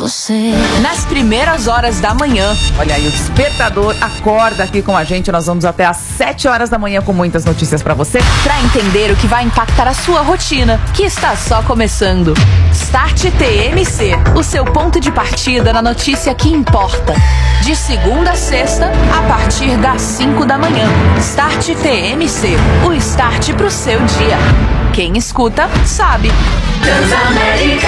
você. Nas primeiras horas da manhã, olha aí, o Despertador acorda aqui com a gente. Nós vamos até às 7 horas da manhã com muitas notícias pra você, pra entender o que vai impactar a sua rotina, que está só começando. Start TMC, o seu ponto de partida na notícia que importa. De segunda a sexta, a partir das 5 da manhã. Start TMC, o start pro seu dia. Quem escuta, sabe. Transamérica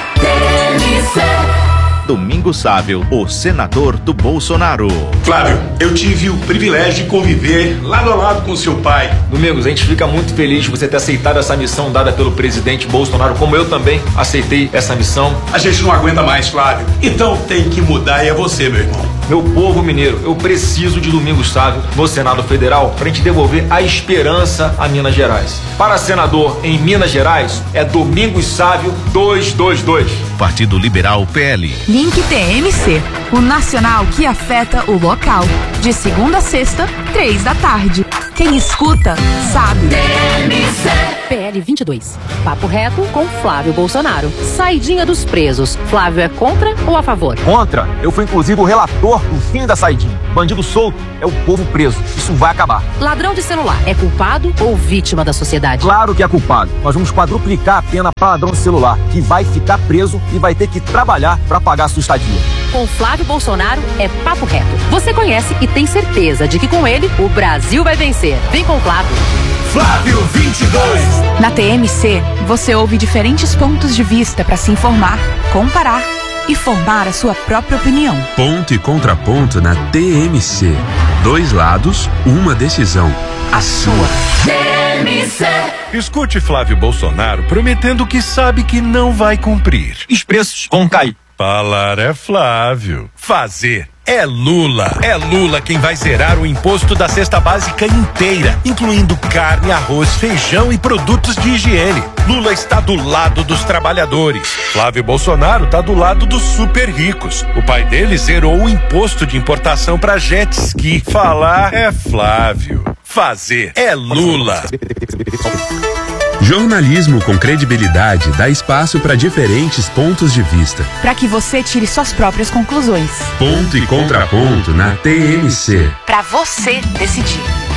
TMC. Domingos Sábio, o senador do Bolsonaro. Flávio, eu tive o privilégio de conviver lado a lado com seu pai. Domingos, a gente fica muito feliz de você ter aceitado essa missão dada pelo presidente Bolsonaro, como eu também aceitei essa missão. A gente não aguenta mais, Flávio. Então tem que mudar e é você, meu irmão. Meu povo mineiro, eu preciso de Domingos Sávio no Senado Federal pra gente devolver a esperança a Minas Gerais. Para senador em Minas Gerais, é Domingos Sávio 222. Partido Liberal PL. Link TMC, o nacional que afeta o local. De segunda a sexta, 3 da tarde. Quem escuta, sabe. TMC. PL 22. Papo reto com Flávio Bolsonaro. Saidinha dos presos. Flávio é contra ou a favor? Contra. Eu fui inclusive o relator do fim da saidinha. Bandido solto é o povo preso. Isso vai acabar. Ladrão de celular é culpado ou vítima da sociedade? Claro que é culpado. Nós vamos quadruplicar a pena para ladrão de celular, que vai ficar preso e vai ter que trabalhar para pagar a sua estadia. Com Flávio Bolsonaro é papo reto. Você conhece e tem certeza de que com ele o Brasil vai vencer. Vem com o Flávio. Flávio 22. Na TMC, você ouve diferentes pontos de vista para se informar, comparar e formar a sua própria opinião. Ponto e contraponto na TMC. 2 lados, uma decisão. A sua. TMC. Escute Flávio Bolsonaro prometendo que sabe que não vai cumprir. Os preços vão cair. Falar é Flávio. Fazer é Lula. É Lula quem vai zerar o imposto da cesta básica inteira, incluindo carne, arroz, feijão e produtos de higiene. Lula está do lado dos trabalhadores. Flávio Bolsonaro está do lado dos super ricos. O pai dele zerou o imposto de importação para jet ski. Falar é Flávio. Fazer é Lula. Jornalismo com credibilidade dá espaço para diferentes pontos de vista. Para que você tire suas próprias conclusões. Ponto e contraponto na TMC. Para você decidir.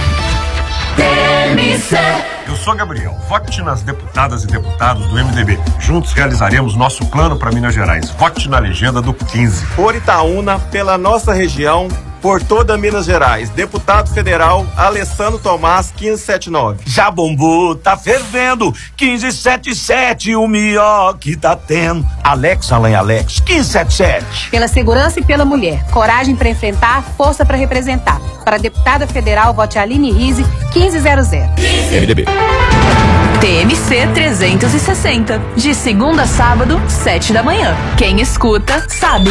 TMC. Eu sou Gabriel. Vote nas deputadas e deputados do MDB. Juntos realizaremos nosso plano para Minas Gerais. Vote na legenda do 15. Por Itaúna, pela nossa região, por toda Minas Gerais. Deputado Federal Alessandro Tomás, 1579. Já bombou, tá fervendo. 1577, o melhor que tá tendo. Alex, Alain Alex, 1577. Pela segurança e pela mulher. Coragem para enfrentar, força para representar. Para deputada federal, vote Aline Rize, 1500. MDB. TMC 360. De segunda a sábado, 7 da manhã. Quem escuta, sabe.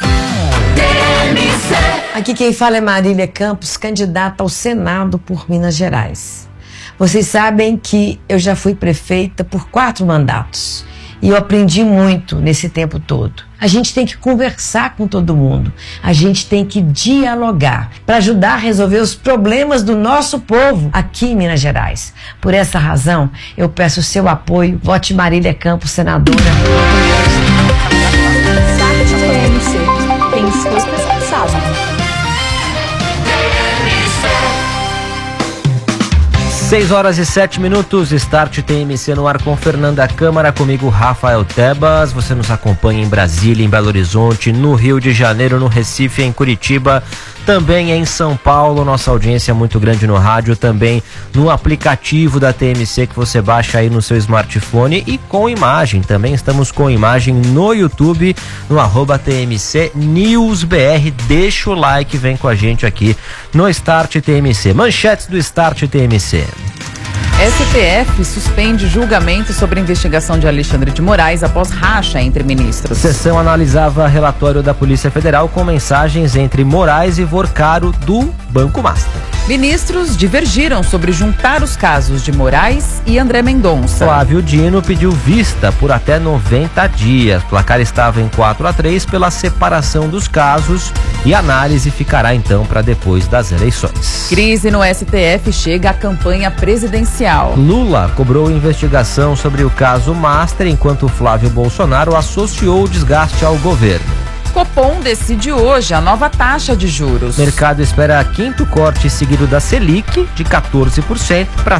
Aqui quem fala é Marília Campos, candidata ao Senado por Minas Gerais. Vocês sabem que eu já fui prefeita por 4 mandatos e eu aprendi muito nesse tempo todo. A gente tem que conversar com todo mundo, a gente tem que dialogar para ajudar a resolver os problemas do nosso povo aqui em Minas Gerais. Por essa razão, eu peço o seu apoio. Vote Marília Campos, senadora. Quem escuta, sabe. 6 horas e 7 minutos, Start TMC no ar com Fernanda Câmara, comigo Rafael Tebas. Você nos acompanha em Brasília, em Belo Horizonte, no Rio de Janeiro, no Recife, em Curitiba, também em São Paulo. Nossa audiência é muito grande no rádio, também no aplicativo da TMC que você baixa aí no seu smartphone e com imagem. Também estamos com imagem no YouTube, no @TMC NewsBR. Deixa o like, vem com a gente aqui no Start TMC. Manchetes do Start TMC. STF suspende julgamento sobre a investigação de Alexandre de Moraes após racha entre ministros. Sessão analisava relatório da Polícia Federal com mensagens entre Moraes e Vorcaro do Banco Master. Ministros divergiram sobre juntar os casos de Moraes e André Mendonça. Flávio Dino pediu vista por até 90 dias. O placar estava em 4-3 pela separação dos casos e a análise ficará então para depois das eleições. Crise no STF chega à campanha presidencial. Lula cobrou investigação sobre o caso Master, enquanto Flávio Bolsonaro associou o desgaste ao governo. Copom decide hoje a nova taxa de juros. O mercado espera quinto corte seguido da Selic, de 14% para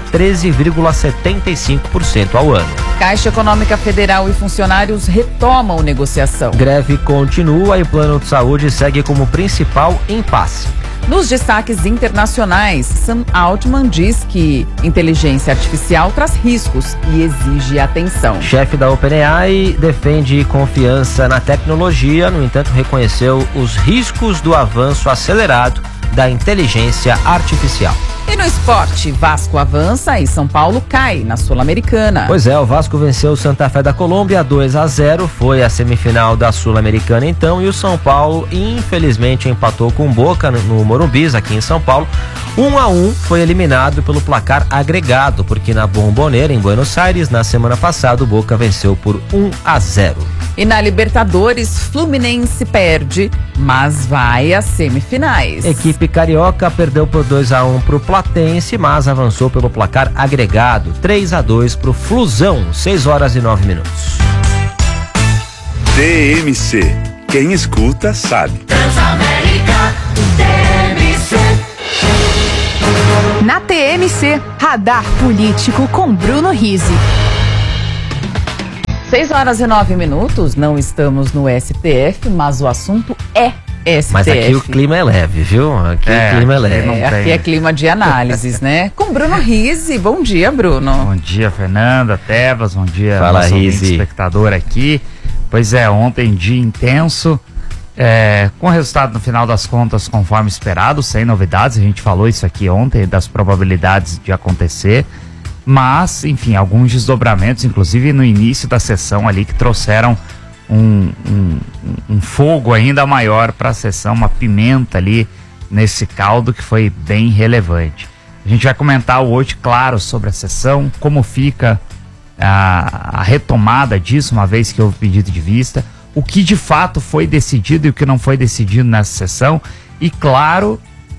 13,75% ao ano. Caixa Econômica Federal e funcionários retomam negociação. Greve continua e o plano de saúde segue como principal impasse. Nos destaques internacionais, Sam Altman diz que inteligência artificial traz riscos e exige atenção. Chefe da OpenAI defende confiança na tecnologia, no entanto reconheceu os riscos do avanço acelerado da inteligência artificial. E no esporte, Vasco avança e São Paulo cai na Sul-Americana. Pois é, o Vasco venceu o Santa Fé da Colômbia 2-0, foi a semifinal da Sul-Americana então, e o São Paulo infelizmente empatou com o Boca no Morumbis, aqui em São Paulo. 1-1, foi eliminado pelo placar agregado, porque na Bombonera, em Buenos Aires, na semana passada, o Boca venceu por 1-0. E na Libertadores, Fluminense perde, mas vai às semifinais. Equipe carioca perdeu por 2-1 pro Platense, mas avançou pelo placar agregado, 3-2 pro Flusão, 6h09. TMC. Quem escuta sabe. Transamérica TMC. Na TMC, Radar Político com Bruno Rizzi. 6h09, não estamos no STF, mas o assunto é STF. Mas aqui o clima é leve, viu? Aqui o clima é leve. Aqui é clima de análises, né? Com Bruno Rizzi. Bom dia, Bruno. Bom dia, Fernanda, Tebas, bom dia, fala, nosso Rizzi, espectador aqui. Pois é, ontem dia intenso, com resultado no final das contas conforme esperado, sem novidades, a gente falou isso aqui ontem, das probabilidades de acontecer. Mas, enfim, alguns desdobramentos, inclusive no início da sessão ali, que trouxeram um fogo ainda maior para a sessão, uma pimenta ali nesse caldo que foi bem relevante. A gente vai comentar hoje, claro, sobre a sessão, como fica a retomada disso, uma vez que houve pedido de vista, o que de fato foi decidido e o que não foi decidido nessa sessão e, claro,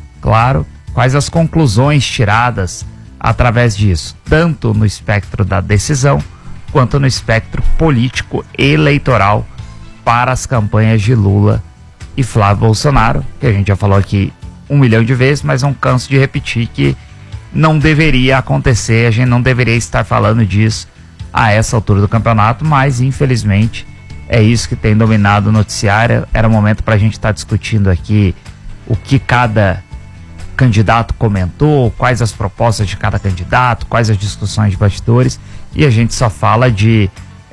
quais as conclusões tiradas através disso, tanto no espectro da decisão, quanto no espectro político eleitoral para as campanhas de Lula e Flávio Bolsonaro, que a gente já falou aqui 1 milhão de vezes, mas não canso de repetir que não deveria acontecer, a gente não deveria estar falando disso a essa altura do campeonato, mas infelizmente é isso que tem dominado o noticiário. Era o momento para a gente estar discutindo aqui o que cada candidato comentou, quais as propostas de cada candidato, quais as discussões de bastidores, e a gente só fala de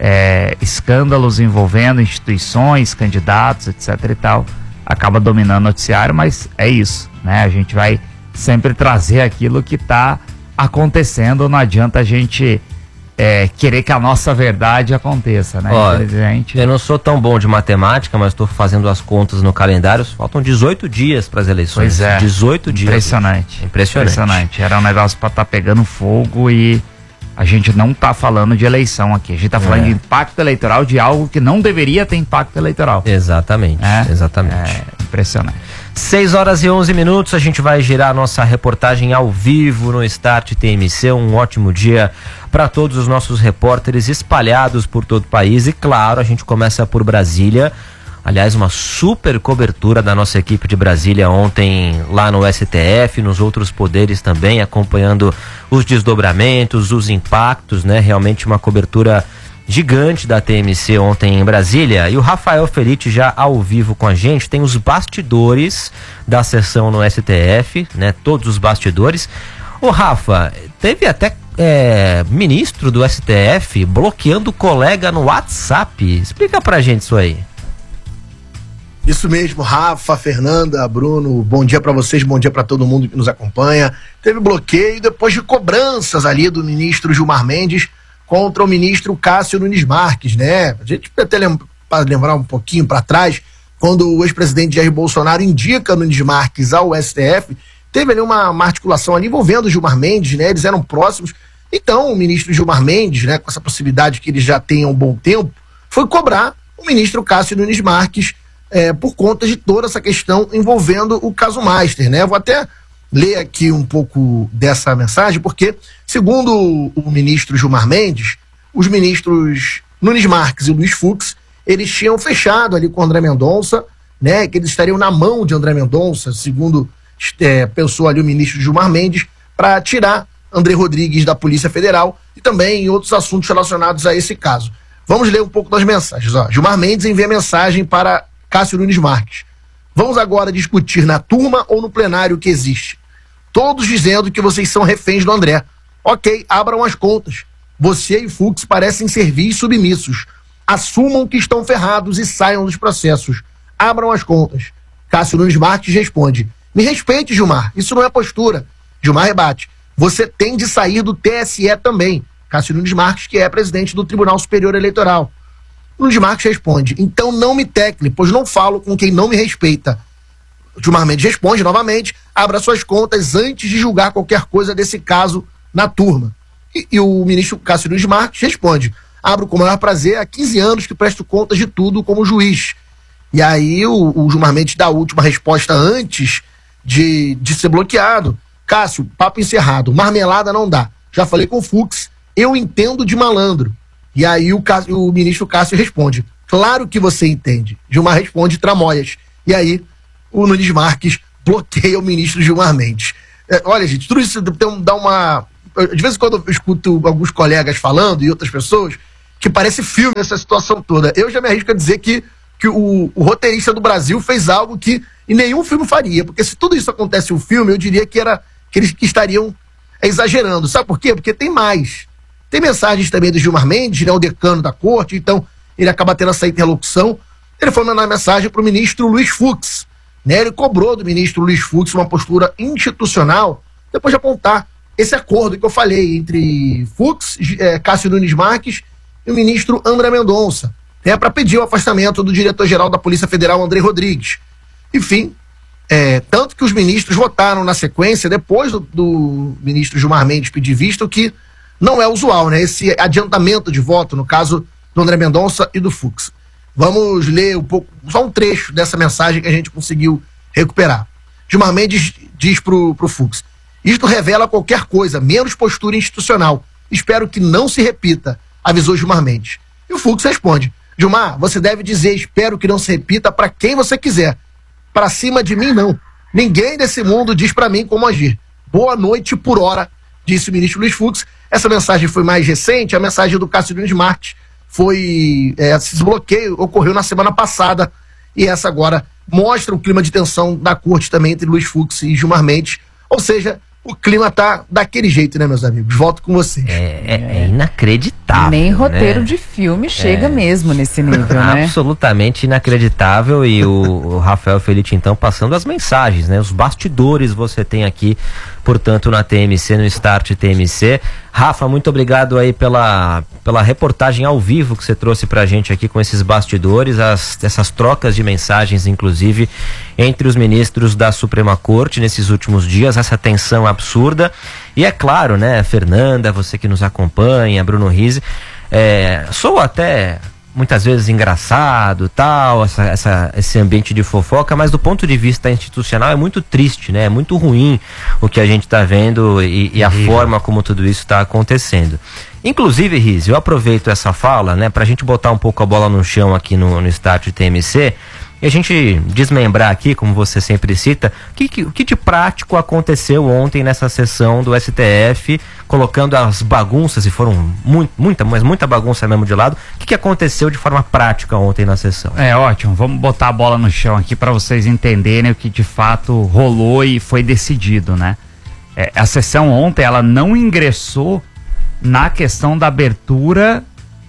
escândalos envolvendo instituições, candidatos, etc e tal. Acaba dominando o noticiário, mas é isso, né? A gente vai sempre trazer aquilo que está acontecendo, não adianta a gente querer que a nossa verdade aconteça, né? Eu não sou tão bom de matemática, mas estou fazendo as contas no calendário, faltam 18 dias para as eleições. Pois é. 18 dias. Impressionante. Era um negócio para estar pegando fogo e a gente não está falando de eleição aqui. A gente está falando de impacto eleitoral, de algo que não deveria ter impacto eleitoral. Exatamente. Impressionante. 6h11, a gente vai girar a nossa reportagem ao vivo no Start TMC. Um ótimo dia para todos os nossos repórteres espalhados por todo o país. E claro, a gente começa por Brasília. Aliás, uma super cobertura da nossa equipe de Brasília ontem lá no STF, nos outros poderes também, acompanhando os desdobramentos, os impactos, né? Realmente uma cobertura gigante da TMC ontem em Brasília. E o Rafael Felitti já ao vivo com a gente, tem os bastidores da sessão no STF, né? Todos os bastidores. Ô Rafa, teve até ministro do STF bloqueando colega no WhatsApp. Explica pra gente isso aí. Isso mesmo, Rafa, Fernanda, Bruno, bom dia para vocês, bom dia para todo mundo que nos acompanha. Teve bloqueio depois de cobranças ali do ministro Gilmar Mendes contra o ministro Cássio Nunes Marques, né? A gente até lembrar um pouquinho para trás, quando o ex-presidente Jair Bolsonaro indica Nunes Marques ao STF, teve ali uma articulação ali envolvendo o Gilmar Mendes, né? Eles eram próximos. Então o ministro Gilmar Mendes, né, com essa possibilidade que ele já tem há um bom tempo, foi cobrar o ministro Cássio Nunes Marques por conta de toda essa questão envolvendo o caso Master, né? Eu vou até ler aqui um pouco dessa mensagem, porque, segundo o ministro Gilmar Mendes, os ministros Nunes Marques e Luiz Fux, eles tinham fechado ali com o André Mendonça né, que eles estariam na mão de André Mendonça, segundo pensou ali o ministro Gilmar Mendes, para tirar André Rodrigues da Polícia Federal e também em outros assuntos relacionados a esse caso. Vamos ler um pouco das mensagens. Ó. Gilmar Mendes envia mensagem para Cássio Nunes Marques. Vamos agora discutir na turma ou no plenário o que existe. Todos dizendo que vocês são reféns do André. Ok, abram as contas. Você e Fux parecem servir submissos. Assumam que estão ferrados e saiam dos processos. Abram as contas. Cássio Nunes Marques responde: me respeite, Gilmar, isso não é postura. Gilmar rebate: você tem de sair do TSE também. Cássio Nunes Marques, que é presidente do Tribunal Superior Eleitoral. Nunes Marques responde: então não me tecle, pois não falo com quem não me respeita. Gilmar Mendes responde novamente: abra suas contas antes de julgar qualquer coisa desse caso na turma. E o ministro Cássio Nunes Marques responde: abro com o maior prazer, há 15 anos que presto contas de tudo como juiz. E aí o Gilmar Mendes dá a última resposta antes de ser bloqueado. Cássio, papo encerrado, marmelada não dá. Já falei com o Fux, eu entendo de malandro. E aí o ministro Cássio responde: claro que você entende. Gilmar responde: tramóias. E aí o Nunes Marques bloqueia o ministro Gilmar Mendes. Olha, gente, tudo isso dá uma... De vez em quando eu escuto alguns colegas falando e outras pessoas que parece filme essa situação toda. Eu já me arrisco a dizer que o roteirista do Brasil fez algo que em nenhum filme faria, porque se tudo isso acontece em um filme, eu diria que eles estariam exagerando. Sabe por quê? Porque tem mais. Tem mensagens também do Gilmar Mendes, né, o decano da corte, então ele acaba tendo essa interlocução. Ele foi mandar mensagem para o ministro Luiz Fux, né? Ele cobrou do ministro Luiz Fux uma postura institucional, depois de apontar esse acordo que eu falei entre Fux, Cássio Nunes Marques e o ministro André Mendonça, né, para pedir o afastamento do diretor-geral da Polícia Federal, André Rodrigues. Enfim, tanto que os ministros votaram na sequência, depois do ministro Gilmar Mendes pedir visto, que não é usual, né, esse adiantamento de voto, no caso do André Mendonça e do Fux. Vamos ler um pouco, só um trecho dessa mensagem que a gente conseguiu recuperar. Gilmar Mendes diz pro Fux: isto revela qualquer coisa, menos postura institucional. Espero que não se repita, avisou Gilmar Mendes. E o Fux responde: Gilmar, você deve dizer espero que não se repita para quem você quiser. Para cima de mim, não. Ninguém desse mundo diz para mim como agir. Boa noite por hora, disse o ministro Luiz Fux. Essa mensagem foi mais recente, a mensagem do Cássio Nunes Marques foi... esse bloqueio ocorreu na semana passada e essa agora mostra o clima de tensão da corte também entre Luiz Fux e Gilmar Mendes. Ou seja, o clima tá daquele jeito, né, meus amigos? Volto com vocês. É inacreditável. Nem roteiro, né? de filme chega mesmo nesse nível, né? Absolutamente inacreditável. E o Rafael Felitti, então, passando as mensagens, né? Os bastidores você tem aqui, portanto, na TMC, no Start TMC. Rafa, muito obrigado aí pela reportagem ao vivo que você trouxe pra gente aqui com esses bastidores, essas trocas de mensagens, inclusive, entre os ministros da Suprema Corte nesses últimos dias, essa tensão absurda. E é claro, né, Fernanda, você que nos acompanha, Bruno Rizzi, sou até muitas vezes engraçado, tal, esse ambiente de fofoca, mas do ponto de vista institucional é muito triste, né? É muito ruim o que a gente está vendo e a forma como tudo isso está acontecendo. Inclusive, Rizzi, eu aproveito essa fala, né, pra gente botar um pouco a bola no chão aqui no Start TMC e a gente desmembrar aqui, como você sempre cita, o que de prático aconteceu ontem nessa sessão do STF, colocando as bagunças, e foram muita bagunça mesmo de lado. O que aconteceu de forma prática ontem na sessão? Ótimo, vamos botar a bola no chão aqui para vocês entenderem o que de fato rolou e foi decidido, né? A sessão ontem, ela não ingressou na questão da abertura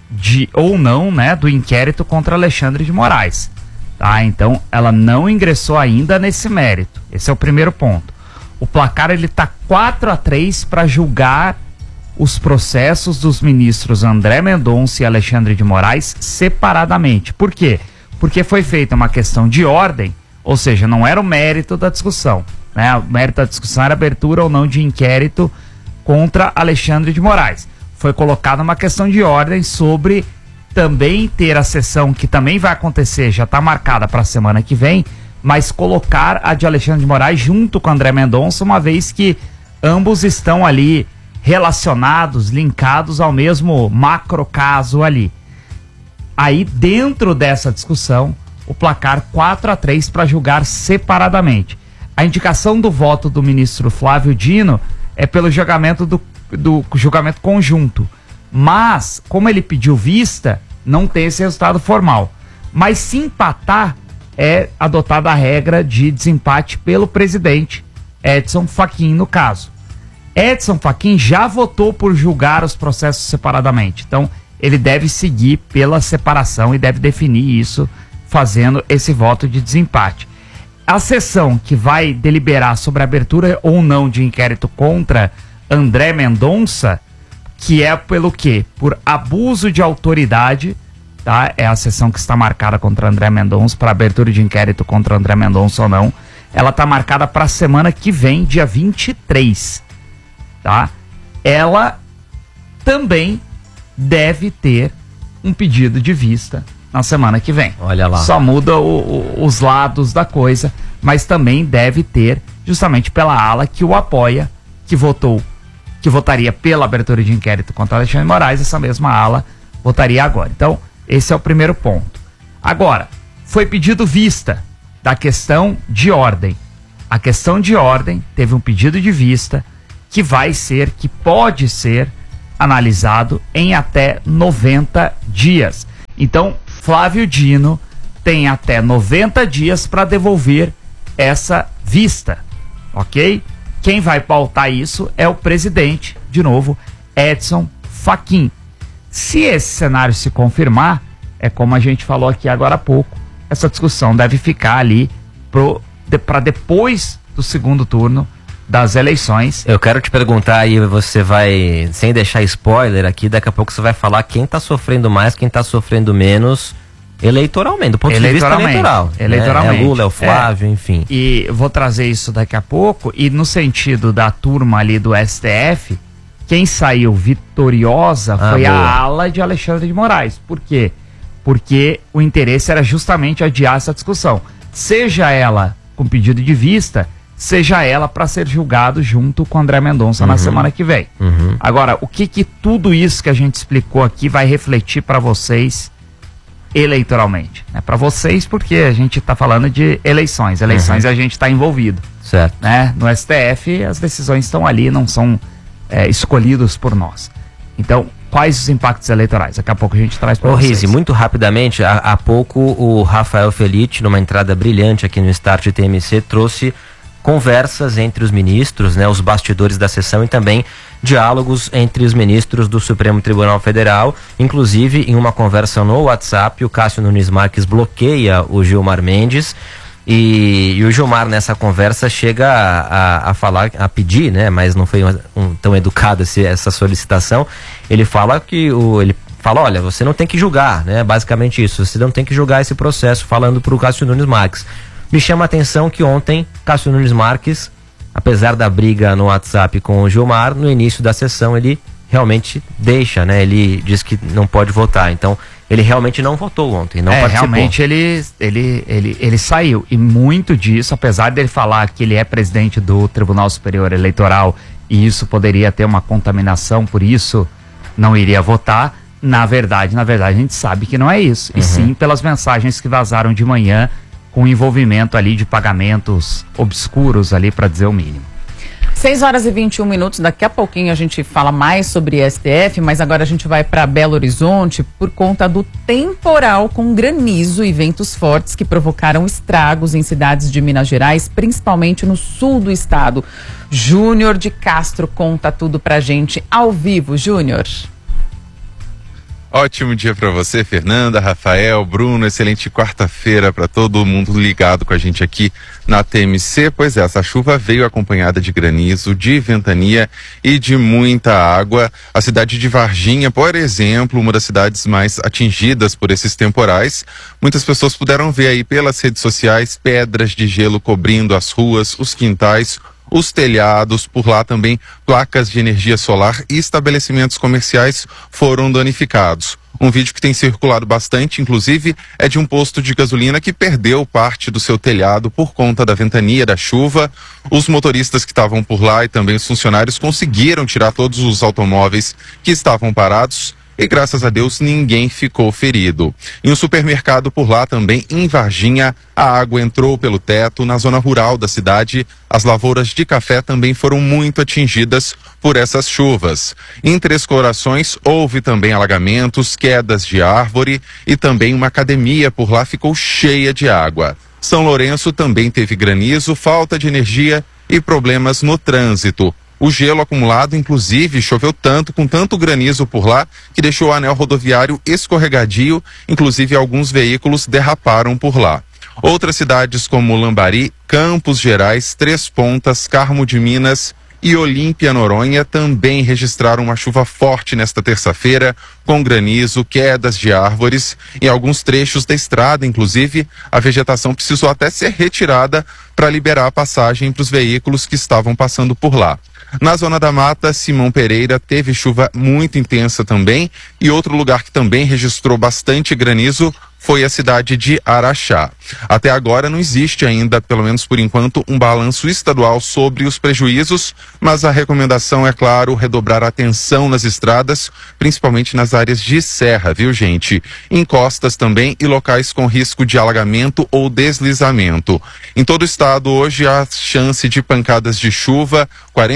ou não, né, do inquérito contra Alexandre de Moraes. Tá, então ela não ingressou ainda nesse mérito. Esse é o primeiro ponto. O placar ele tá 4-3 para julgar os processos dos ministros André Mendonça e Alexandre de Moraes separadamente. Por quê? Porque foi feita uma questão de ordem, ou seja, não era o mérito da discussão, né? O mérito da discussão era abertura ou não de inquérito contra Alexandre de Moraes. Foi colocada uma questão de ordem sobre também ter a sessão que também vai acontecer, já está marcada para a semana que vem, mas colocar a de Alexandre de Moraes junto com André Mendonça, uma vez que ambos estão ali relacionados, linkados ao mesmo macro caso ali. Aí, dentro dessa discussão, o placar 4-3 para julgar separadamente. A indicação do voto do ministro Flávio Dino é pelo julgamento do julgamento conjunto. Mas, como ele pediu vista, não tem esse resultado formal. Mas se empatar, é adotada a regra de desempate pelo presidente, Edson Fachin, no caso. Edson Fachin já votou por julgar os processos separadamente. Então, ele deve seguir pela separação e deve definir isso fazendo esse voto de desempate. A sessão que vai deliberar sobre a abertura ou não de inquérito contra André Mendonça, que é pelo quê? Por abuso de autoridade, tá? É a sessão que está marcada contra André Mendonça, para abertura de inquérito contra André Mendonça ou não. Ela está marcada para a semana que vem, dia 23, tá? Ela também deve ter um pedido de vista na semana que vem. Olha lá. Só muda os lados da coisa, mas também deve ter, justamente pela ala que o apoia, que votaria pela abertura de inquérito contra Alexandre de Moraes, essa mesma ala votaria agora. Então, esse é o primeiro ponto. Agora, foi pedido vista da questão de ordem. A questão de ordem teve um pedido de vista que pode ser analisado em até 90 dias. Então, Flávio Dino tem até 90 dias para devolver essa vista, ok? Quem vai pautar isso é o presidente, de novo, Edson Fachin. Se esse cenário se confirmar, é como a gente falou aqui agora há pouco, essa discussão deve ficar ali para depois do segundo turno das eleições. Eu quero te perguntar aí, você vai, sem deixar spoiler aqui, daqui a pouco você vai falar quem tá sofrendo mais, quem tá sofrendo menos eleitoralmente, do ponto de vista eleitoral. Eleitoralmente. É Lula, é o Flávio, enfim. E vou trazer isso daqui a pouco, e no sentido da turma ali do STF, quem saiu vitoriosa foi a ala de Alexandre de Moraes. Por quê? Porque o interesse era justamente adiar essa discussão. Seja ela com pedido de vista, seja ela para ser julgado junto com André Mendonça na semana que vem. Agora, o que tudo isso que a gente explicou aqui vai refletir para vocês eleitoralmente? Para vocês, porque a gente está falando de eleições. Eleições a gente está envolvido. Certo. Né? No STF, as decisões estão ali, não são escolhidos por nós. Então, quais os impactos eleitorais? Daqui a pouco a gente traz para vocês. Rizzi, muito rapidamente, há pouco o Rafael Felitti, numa entrada brilhante aqui no Start TMC, trouxe conversas entre os ministros, né, os bastidores da sessão, e também diálogos entre os ministros do Supremo Tribunal Federal. Inclusive, em uma conversa no WhatsApp, o Cássio Nunes Marques bloqueia o Gilmar Mendes, e o Gilmar, nessa conversa, chega a falar, a pedir, né, mas não foi tão educada essa solicitação. Ele fala olha, você não tem que julgar, né, basicamente isso, você não tem que julgar esse processo, falando para o Cássio Nunes Marques. Me chama a atenção que ontem, Cássio Nunes Marques, apesar da briga no WhatsApp com o Gilmar, no início da sessão ele realmente deixa, né? Ele diz que não pode votar. Então, ele realmente não votou ontem, não participou. Realmente ele saiu. E muito disso, apesar dele falar que ele é presidente do Tribunal Superior Eleitoral e isso poderia ter uma contaminação, por isso não iria votar, na verdade a gente sabe que não é isso. E sim pelas mensagens que vazaram de manhã, com envolvimento ali de pagamentos obscuros ali, para dizer o mínimo. 6h21, daqui a pouquinho a gente fala mais sobre STF, mas agora a gente vai para Belo Horizonte por conta do temporal com granizo e ventos fortes que provocaram estragos em cidades de Minas Gerais, principalmente no sul do estado. Júnior de Castro conta tudo pra gente ao vivo. Júnior. Ótimo dia para você, Fernanda, Rafael, Bruno, excelente quarta-feira para todo mundo ligado com a gente aqui na TMC. Pois é, essa chuva veio acompanhada de granizo, de ventania e de muita água. A cidade de Varginha, por exemplo, uma das cidades mais atingidas por esses temporais. Muitas pessoas puderam ver aí pelas redes sociais pedras de gelo cobrindo as ruas, os quintais, os telhados, por lá também placas de energia solar e estabelecimentos comerciais foram danificados. Um vídeo que tem circulado bastante, inclusive, é de um posto de gasolina que perdeu parte do seu telhado por conta da ventania, da chuva. Os motoristas que estavam por lá e também os funcionários conseguiram tirar todos os automóveis que estavam parados. e graças a Deus ninguém ficou ferido. Em um supermercado por lá também, em Varginha, a água entrou pelo teto. Na zona rural da cidade, as lavouras de café também foram muito atingidas por essas chuvas. Em Três Corações houve também alagamentos, quedas de árvore e também uma academia por lá ficou cheia de água. São Lourenço também teve granizo, falta de energia e problemas no trânsito. O gelo acumulado, inclusive, choveu tanto, com tanto granizo por lá, que deixou o anel rodoviário escorregadio, inclusive alguns veículos derraparam por lá. Outras cidades como Lambari, Campos Gerais, Três Pontas, Carmo de Minas e Olímpia, Noronha, também registraram uma chuva forte nesta terça-feira, com granizo, quedas de árvores. Em alguns trechos da estrada, inclusive, a vegetação precisou até ser retirada para liberar a passagem para os veículos que estavam passando por lá. Na Zona da Mata, Simão Pereira teve chuva muito intensa também, e outro lugar que também registrou bastante granizo foi a cidade de Araxá. Até agora não existe ainda, pelo menos por enquanto, um balanço estadual sobre os prejuízos, mas a recomendação é, claro, redobrar a atenção nas estradas, principalmente nas áreas de serra, viu, gente? Em costas também e locais com risco de alagamento ou deslizamento. Em todo o estado, hoje, há chance de pancadas de chuva,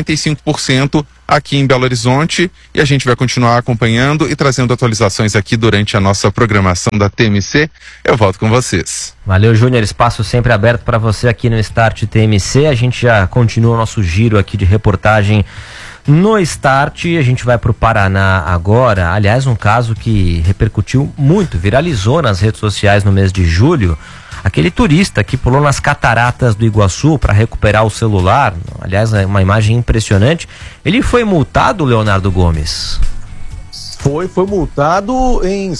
45%, aqui em Belo Horizonte, e a gente vai continuar acompanhando e trazendo atualizações aqui durante a nossa programação da TMC. Eu volto com vocês. Valeu, Júnior, espaço sempre aberto para você aqui no Start TMC. A gente já continua o nosso giro aqui de reportagem no Start. A gente vai para o Paraná agora. Aliás, um caso que repercutiu muito, viralizou nas redes sociais no mês de julho. Aquele turista que pulou nas cataratas do Iguaçu para recuperar o celular, aliás, é uma imagem impressionante. Ele foi multado, Leonardo Gomes? Foi multado em R$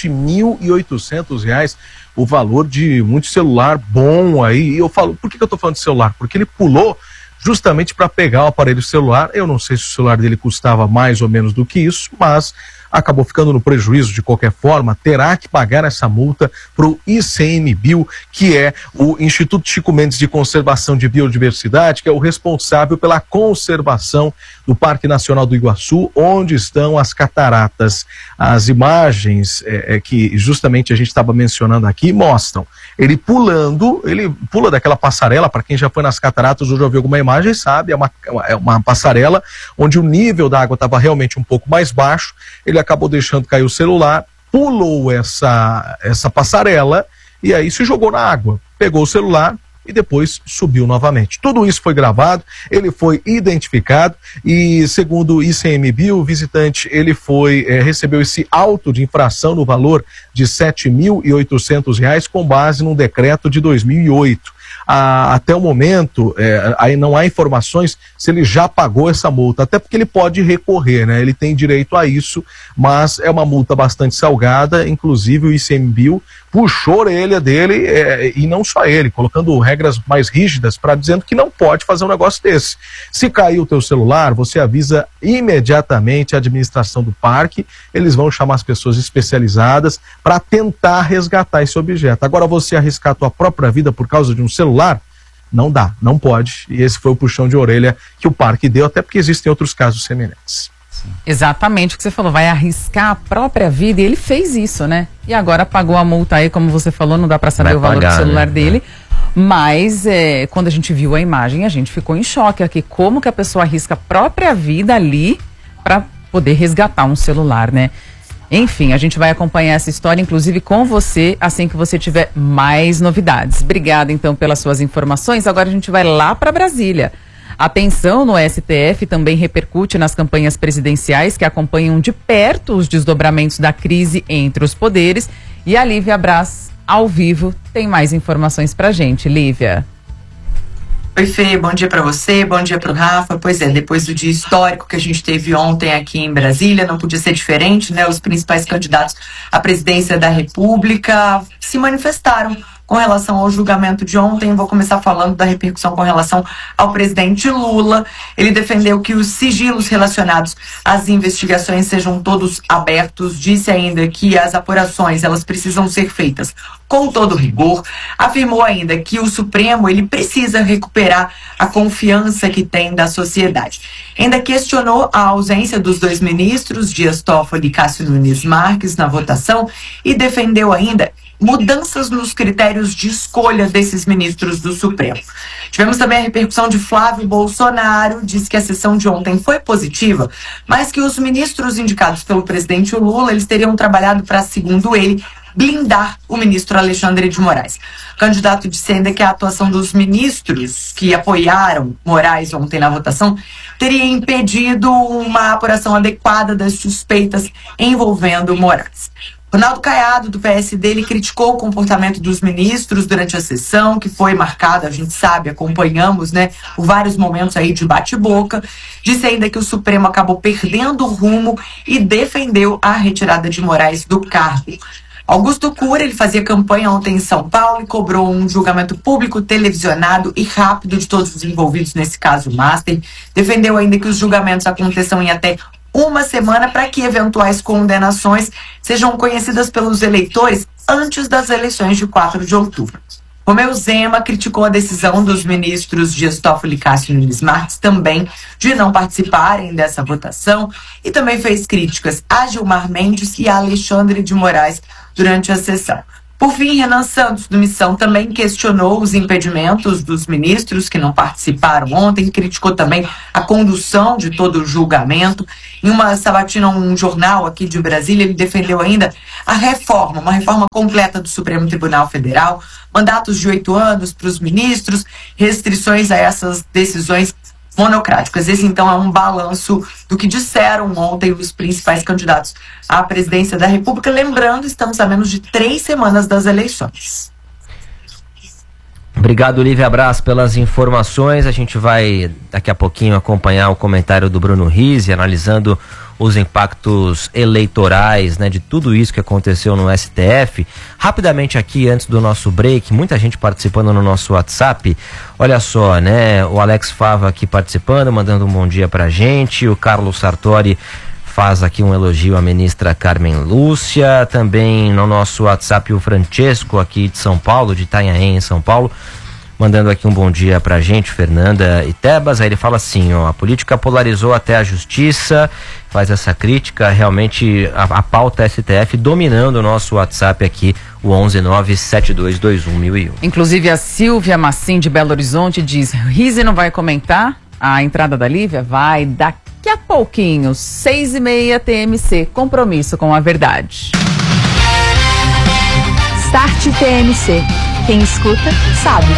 7.800, o valor de muito celular bom aí. E eu falo, por que eu tô falando de celular? Porque ele pulou justamente para pegar o aparelho celular. Eu não sei se o celular dele custava mais ou menos do que isso, mas acabou ficando no prejuízo de qualquer forma, terá que pagar essa multa para o ICMBio, que é o Instituto Chico Mendes de Conservação de Biodiversidade, que é o responsável pela conservação do Parque Nacional do Iguaçu, onde estão as cataratas. As imagens que justamente a gente estava mencionando aqui mostram ele pula daquela passarela. Para quem já foi nas cataratas ou já viu alguma imagem sabe, é uma passarela onde o nível da água estava realmente um pouco mais baixo. Ele acabou deixando cair o celular, pulou essa passarela e aí se jogou na água, pegou o celular e depois subiu novamente. Tudo isso foi gravado, ele foi identificado e, segundo o ICMBio, o visitante recebeu esse auto de infração no valor de R$ 7.800 com base num decreto de 2008. Até o momento, aí não há informações se ele já pagou essa multa, até porque ele pode recorrer, né? Ele tem direito a isso, mas é uma multa bastante salgada. Inclusive o ICMBio puxou a orelha dele, e não só ele, colocando regras mais rígidas dizendo que não pode fazer um negócio desse. Se cair o teu celular, você avisa imediatamente a administração do parque, eles vão chamar as pessoas especializadas para tentar resgatar esse objeto. Agora, você arriscar a tua própria vida por causa de um celular, não dá, não pode. E esse foi o puxão de orelha que o parque deu, até porque existem outros casos semelhantes. Exatamente o que você falou, vai arriscar a própria vida, e ele fez isso, né? E agora pagou a multa aí, como você falou, não dá pra saber o valor do celular dele, mas quando a gente viu a imagem, a gente ficou em choque aqui, como que a pessoa arrisca a própria vida ali pra poder resgatar um celular, né? Enfim, a gente vai acompanhar essa história, inclusive com você, assim que você tiver mais novidades. Obrigada, então, pelas suas informações. Agora a gente vai lá para Brasília. A tensão no STF também repercute nas campanhas presidenciais que acompanham de perto os desdobramentos da crise entre os poderes. E a Lívia Braz, ao vivo, tem mais informações pra gente. Lívia. Oi, Fê, bom dia para você, bom dia para o Rafa. Pois é, depois do dia histórico que a gente teve ontem aqui em Brasília, não podia ser diferente, né? Os principais candidatos à presidência da República se manifestaram com relação ao julgamento de ontem. Vou começar falando da repercussão com relação ao presidente Lula. Ele defendeu que os sigilos relacionados às investigações sejam todos abertos, disse ainda que as apurações elas precisam ser feitas com todo rigor, afirmou ainda que o Supremo ele precisa recuperar a confiança que tem da sociedade. Ainda questionou a ausência dos dois ministros, Dias Toffoli e Cássio Nunes Marques, na votação e defendeu ainda mudanças nos critérios de escolha desses ministros do Supremo. Tivemos também a repercussão de Flávio Bolsonaro, disse que a sessão de ontem foi positiva, mas que os ministros indicados pelo presidente Lula, eles teriam trabalhado para, segundo ele, blindar o ministro Alexandre de Moraes. O candidato disse ainda que a atuação dos ministros que apoiaram Moraes ontem na votação teria impedido uma apuração adequada das suspeitas envolvendo Moraes. Ronaldo Caiado, do PSD, ele criticou o comportamento dos ministros durante a sessão, que foi marcada, a gente sabe, acompanhamos, por vários momentos aí de bate-boca. Disse ainda que o Supremo acabou perdendo o rumo e defendeu a retirada de Moraes do cargo. Augusto Cury, ele fazia campanha ontem em São Paulo e cobrou um julgamento público, televisionado e rápido de todos os envolvidos nesse caso Master. Defendeu ainda que os julgamentos aconteçam em até uma semana para que eventuais condenações sejam conhecidas pelos eleitores antes das eleições de 4 de outubro. Romeu Zema criticou a decisão dos ministros Dias Toffoli e Cássio Nunes Marques também de não participarem dessa votação e também fez críticas a Gilmar Mendes e a Alexandre de Moraes durante a sessão. Por fim, Renan Santos, do Missão, também questionou os impedimentos dos ministros que não participaram ontem, criticou também a condução de todo o julgamento. Em uma sabatina, um jornal aqui de Brasília, ele defendeu ainda a reforma, uma reforma completa do Supremo Tribunal Federal, mandatos de 8 anos para os ministros, restrições a essas decisões monocráticas. Esse, então, é um balanço do que disseram ontem os principais candidatos à presidência da República. Lembrando, estamos a menos de 3 semanas das eleições. Obrigado, Lívia Braz, pelas informações. A gente vai, daqui a pouquinho, acompanhar o comentário do Bruno Rizzi, analisando os impactos eleitorais, de tudo isso que aconteceu no STF. Rapidamente aqui, antes do nosso break, muita gente participando no nosso WhatsApp. Olha só, o Alex Fava aqui participando, mandando um bom dia pra gente. O Carlos Sartori faz aqui um elogio à ministra Carmen Lúcia. Também no nosso WhatsApp o Francesco aqui de São Paulo, de Itanhaém, em São Paulo, mandando aqui um bom dia pra gente, Fernanda e Tebas. Aí ele fala assim, a política polarizou até a justiça, faz essa crítica, realmente a pauta STF dominando o nosso WhatsApp aqui, o 11972211001. Inclusive a Silvia Massim de Belo Horizonte diz, Rizzi não vai comentar a entrada da Lívia? Vai, daqui a pouquinho, 6h30 TMC, compromisso com a verdade. Start TMC. Quem escuta, sabe.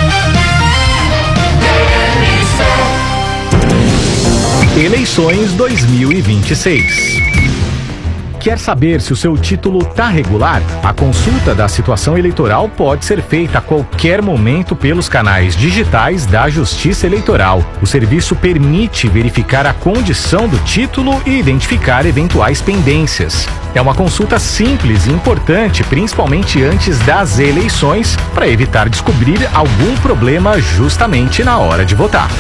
Eleições 2026. Quer saber se o seu título está regular? A consulta da situação eleitoral pode ser feita a qualquer momento pelos canais digitais da Justiça Eleitoral. O serviço permite verificar a condição do título e identificar eventuais pendências. É uma consulta simples e importante, principalmente antes das eleições, para evitar descobrir algum problema justamente na hora de votar.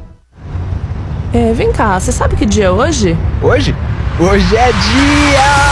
Vem cá, você sabe que dia é hoje? Hoje? Hoje é dia